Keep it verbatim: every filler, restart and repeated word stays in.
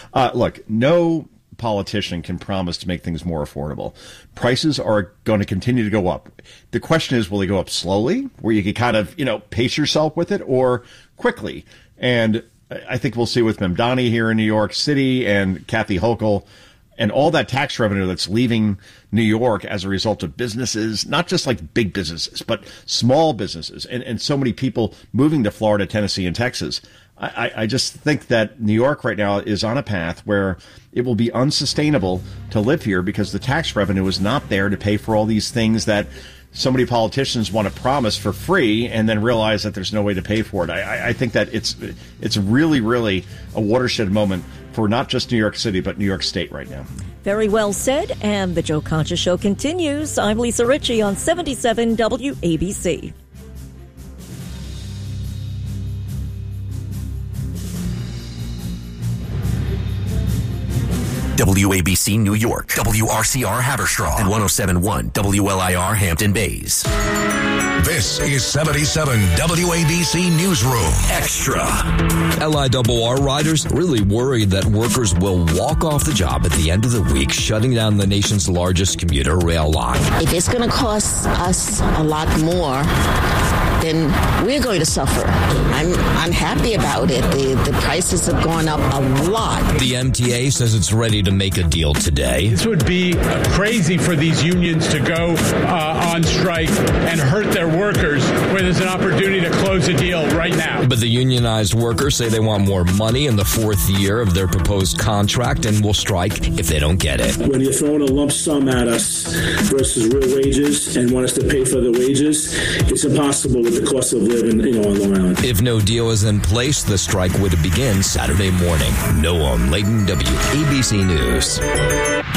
Uh, look, no politician can promise to make things more affordable. Prices are going to continue to go up. The question is, will they go up slowly, where you can kind of, you know, pace yourself with it, or quickly? And I think we'll see with Mamdani here in New York City and Kathy Hochul and all that tax revenue that's leaving New York as a result of businesses, not just like big businesses, but small businesses, and, and so many people moving to Florida, Tennessee, and Texas. I, I just think that New York right now is on a path where it will be unsustainable to live here because the tax revenue is not there to pay for all these things that so many politicians want to promise for free and then realize that there's no way to pay for it. I, I think that it's it's really, really a watershed moment for not just New York City, but New York State right now. Very well said. And the Joe Concha Show continues. I'm Lisa Ritchie on seventy-seven W A B C. W A B C New York, W R C R Haverstraw, and one oh seven point one W L I R Hampton Bays. This is seventy-seven W A B C Newsroom Extra. L I R R riders really worried that workers will walk off the job at the end of the week, shutting down the nation's largest commuter rail line. If it's going to cost us a lot more, then we're going to suffer. I'm I'm happy about it. The the prices have gone up a lot. The M T A says it's ready to make a deal today. This would be crazy for these unions to go uh, on strike and hurt their workers where there's an opportunity to close a deal right now. But the unionized workers say they want more money in the fourth year of their proposed contract and will strike if they don't get it. When you're throwing a lump sum at us versus real wages and want us to pay for the wages, it's impossible with the cost of living, you know, on Long Island. If no deal is in place, the strike would begin Saturday morning. Noam Layton, W A B C News.